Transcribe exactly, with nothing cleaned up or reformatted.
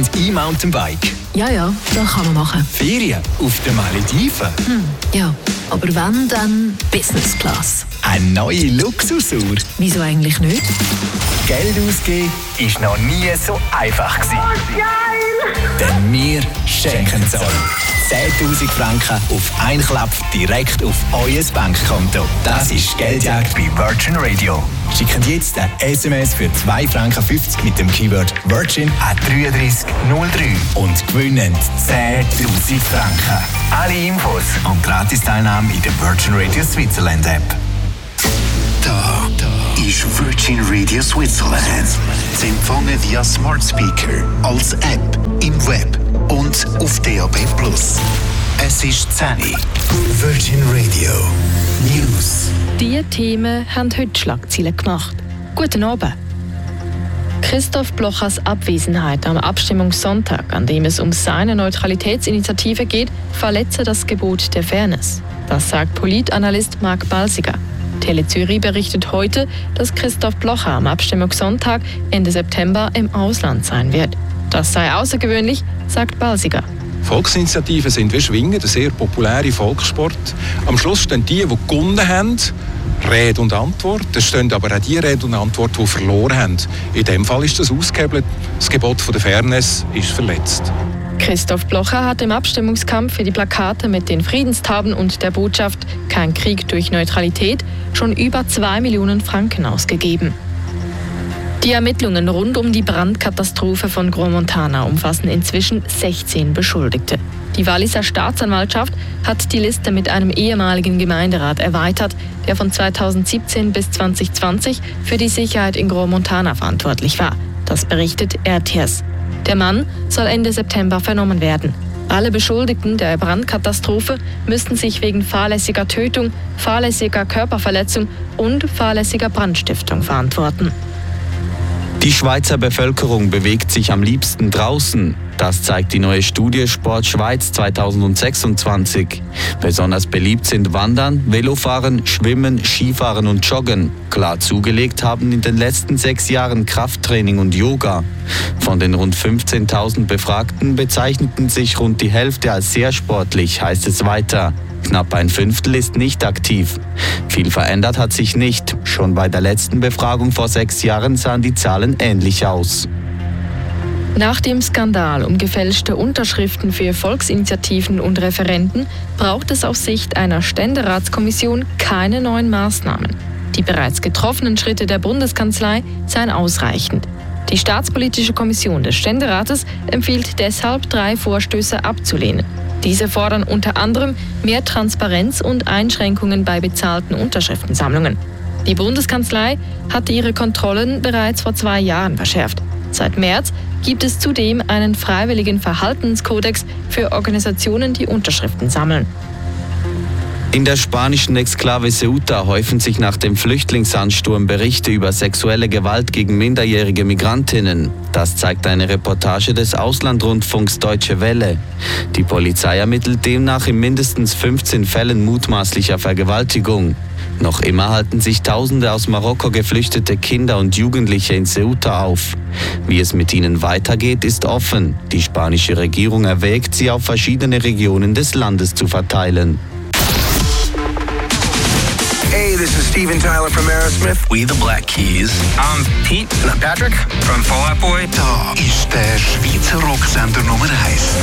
E-Mountainbike. Ja, ja, das kann man machen. Ferien auf den Malediven. Hm, ja, aber wenn, dann Business Class. Eine neue Luxusuhr. Wieso eigentlich nicht? Geld ausgeben ist noch nie so einfach gewesen. Oh, geil! Denn wir schenken es euch. zehntausend Franken auf einen Klapp direkt auf euer Bankkonto. Das ist Geldjagd bei Virgin Radio. Schickt jetzt ein S M S für zwei Franken fünfzig mit dem Keyword Virgin an drei drei null drei und gewinnen zehntausend Franken. Alle Infos und Gratis-Teilnahme in der Virgin Radio Switzerland App. Da, da ist Virgin Radio Switzerland. Sie empfangen via Smart Speaker, als App, im Web und auf D A B plus. Es ist zehn Uhr. Virgin Radio News. Diese Themen haben heute Schlagzeilen gemacht. Guten Abend. Christoph Blochers Abwesenheit am Abstimmungssonntag, an dem es um seine Neutralitätsinitiative geht, verletze das Gebot der Fairness. Das sagt Politanalyst Marc Balsiger. Tele Zürich berichtet heute, dass Christoph Blocher am Abstimmungssonntag Ende September im Ausland sein wird. Das sei außergewöhnlich, sagt Balsiger. Volksinitiativen sind wie Schwingen, der sehr populäre Volkssport. Am Schluss stehen die, die gewonnen haben, Rede und Antwort. Es stehen aber auch die Rede und Antwort, die verloren haben. In diesem Fall ist das ausgehebelt. Das Gebot der Fairness ist verletzt. Christoph Blocher hat im Abstimmungskampf für die Plakate mit den Friedenstaben und der Botschaft „Kein Krieg durch Neutralität“ schon über zwei Millionen Franken ausgegeben. Die Ermittlungen rund um die Brandkatastrophe von Gromontana umfassen inzwischen sechzehn Beschuldigte. Die Walliser Staatsanwaltschaft hat die Liste mit einem ehemaligen Gemeinderat erweitert, der von zweitausendsiebzehn bis zweitausendzwanzig für die Sicherheit in Gromontana verantwortlich war. Das berichtet R T S. Der Mann soll Ende September vernommen werden. Alle Beschuldigten der Brandkatastrophe müssten sich wegen fahrlässiger Tötung, fahrlässiger Körperverletzung und fahrlässiger Brandstiftung verantworten. Die Schweizer Bevölkerung bewegt sich am liebsten draußen. Das zeigt die neue Studie Sport Schweiz zweitausendsechsundzwanzig. Besonders beliebt sind Wandern, Velofahren, Schwimmen, Skifahren und Joggen. Klar zugelegt haben in den letzten sechs Jahren Krafttraining und Yoga. Von den rund fünfzehntausend Befragten bezeichneten sich rund die Hälfte als sehr sportlich, heißt es weiter. Knapp ein Fünftel ist nicht aktiv. Viel verändert hat sich nicht. Schon bei der letzten Befragung vor sechs Jahren sahen die Zahlen ähnlich aus. Nach dem Skandal um gefälschte Unterschriften für Volksinitiativen und Referenden braucht es aus Sicht einer Ständeratskommission keine neuen Maßnahmen. Die bereits getroffenen Schritte der Bundeskanzlei seien ausreichend. Die Staatspolitische Kommission des Ständerates empfiehlt deshalb, drei Vorstöße abzulehnen. Diese fordern unter anderem mehr Transparenz und Einschränkungen bei bezahlten Unterschriftensammlungen. Die Bundeskanzlei hatte ihre Kontrollen bereits vor zwei Jahren verschärft. Seit März gibt es zudem einen freiwilligen Verhaltenskodex für Organisationen, die Unterschriften sammeln. In der spanischen Exklave Ceuta häufen sich nach dem Flüchtlingsansturm Berichte über sexuelle Gewalt gegen minderjährige Migrantinnen. Das zeigt eine Reportage des Auslandrundfunks Deutsche Welle. Die Polizei ermittelt demnach in mindestens fünfzehn Fällen mutmaßlicher Vergewaltigung. Noch immer halten sich Tausende aus Marokko geflüchtete Kinder und Jugendliche in Ceuta auf. Wie es mit ihnen weitergeht, ist offen. Die spanische Regierung erwägt, sie auf verschiedene Regionen des Landes zu verteilen. Hey, this is Steven Tyler from Aerosmith. We the Black Keys. I'm Pete. And I'm Patrick from Fall Out Boy. Da ist der Schweizer Rocksender Nummer eins.